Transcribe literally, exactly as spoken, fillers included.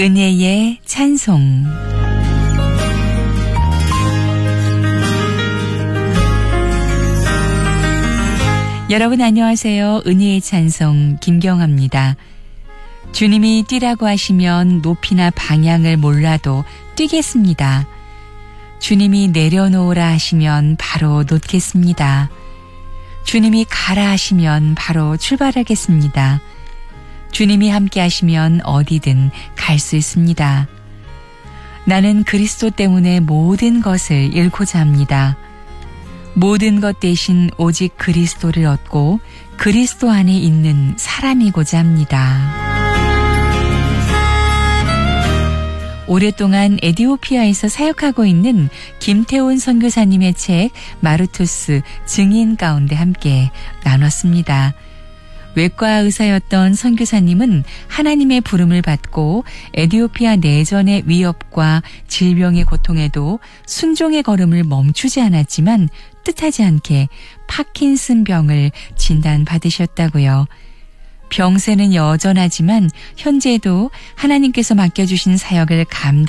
은혜의 찬송. 여러분 안녕하세요. 은혜의 찬송 김경아입니다. 주님이 뛰라고 하시면 높이나 방향을 몰라도 뛰겠습니다. 주님이 내려놓으라 하시면 바로 놓겠습니다. 주님이 가라 하시면 바로 출발하겠습니다. 주님이 함께 하시면 어디든 갈 수 있습니다. 나는 그리스도 때문에 모든 것을 잃고자 합니다. 모든 것 대신 오직 그리스도를 얻고 그리스도 안에 있는 사람이고자 합니다. 오랫동안 에티오피아에서 사역하고 있는 김태훈 선교사님의 책 마르투스 증인 가운데 함께 나눴습니다. 외과 의사였던 선교사님은 하나님의 부름을 받고 에티오피아 내전의 위협과 질병의 고통에도 순종의 걸음을 멈추지 않았지만 뜻하지 않게 파킨슨병을 진단받으셨다고요. 병세는 여전하지만 현재도 하나님께서 맡겨주신 사역을 감당